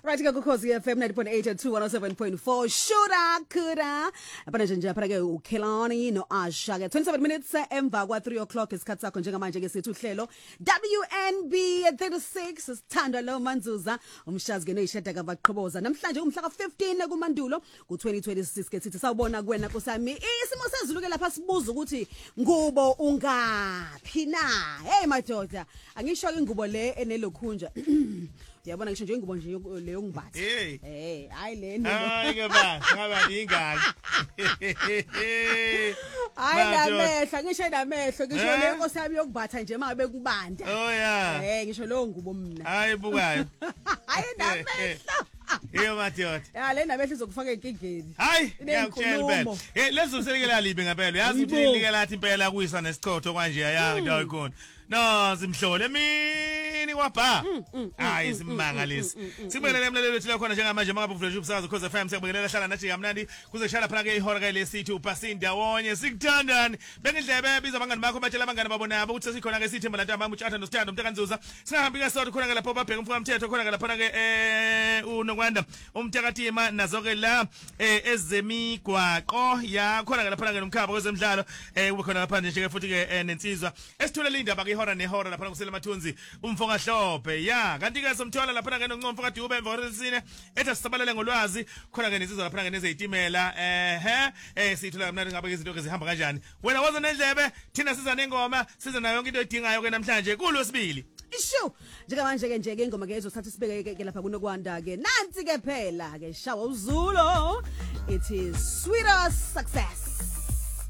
Right, Ukhozi FM 90.8 and 107.4. Shoulda, coulda. Apana nje apha ke uKelani no Asha ke 27 minutes emva kwa 3 o'clock isikhathi sakho njengamanje ke sithi uhlelo WNB 36 sithandwa lo Manzuza umshazi ke noyishada kabaqhoboza namhlanje umhla ka15 kuMandulo ku2026 ke sithi sawubona kuwena kusami isimo sezulu ke lapha sibuza ukuthi ngubo ungaphi na hey madoda angisho ke ngubo le enelokhunja Yabona ngisho nje ingubo nje leyo ngibatha. Hayi leni. Hayi ke ba, ngaba ingaki. Hayi lamehla, ngisho lamehlo, ngisho le nkosi yami yokubatha nje mabe kubanda. Oh yeah. Ngisho lo ngubo mina. Hayi bukayo. Hayi lamehla. Yebo madoda. Ya le namehla izokufaka enkingeni. Hayi, ngiyakutshela impela. Lezo selikela libi ngempela. Uyazi ukuthi ilikela lathi impela kuyisa nesichotho kanje yayo ndawo ikhona. No, simhlole mini kwabha. Hayi simmangalisi. Sibonele emlalelo wethu khona njengamanje mangabe uvule ubsazo cause FM siyabongelela hlala nathi kamnandi kuze shala phana ke ihora ke lesithi uPasinda ndawonye sikuthandani. Bengindlebe biza abangani bakho batshela abangani babonabo ukuthi sikhona ke sithemba lantamba uMthatha noSithando umntakanzuza. Singahambi ke sodwa khona ke lapho babheka umfuka mthetho khona ke lapha ke uNokwanda umthakathima nazo ke la ezemigwaqo ya khona ke lapha ke nomkhaba kwezemidlalo ube khona lapha nje ke futhi ke nensizwa esitholela indaba ke ihora nehora lapha kusele mathunzi umfoka hlophe ya kanti ke somthola lapha ke noncomfo kaDube emva kwesine ethi sisabalele ngolwazi khona ke nesizwe lapha ke nezitimela sithola kamnandi ngabe izinto ke zihamba kanjani wena wazo nendlebe thina siza nengoma siza nayo yonke into edingayo ke namhlanje kulwesibili Isho njengamanje ke ingoma ke ezothatha sibeke ke lapha kunokwanda ke nansi ke phela ke shawa uzulo it is sweeter success